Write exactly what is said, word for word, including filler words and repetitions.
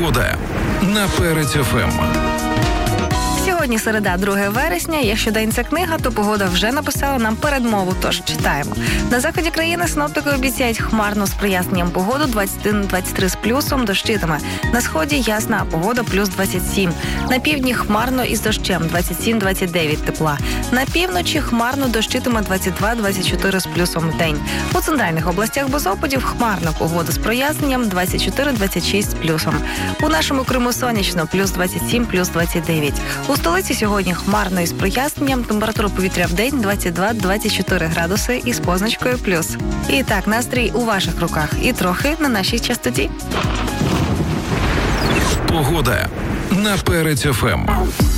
Погода на Перець ФМ. Сьогодні середа, друге вересня. Якщо день це книга, то погода вже написала нам передмову, тож читаємо. На заході країни синоптики обіцяють хмарно з проясненням погоду двадцять один - двадцять три з плюсом, дощитиме. На сході ясна погода плюс двадцять сім. На півдні хмарно із дощем двадцять сім - двадцять дев'ять тепла. На півночі хмарно дощитиме двадцять два - двадцять чотири з плюсом в день. У центральних областях без опадів хмарна погода з проясненням двадцять чотири - двадцять шість з плюсом. У нашому Криму сонячно плюс двадцять сім - плюс двадцять дев'ять. У столиці сьогодні хмарно із проясненням, температура повітря в день двадцять два - двадцять чотири градуси із позначкою плюс. І так, настрій у ваших руках і трохи на нашій частоті. Погода на Перець ФМ.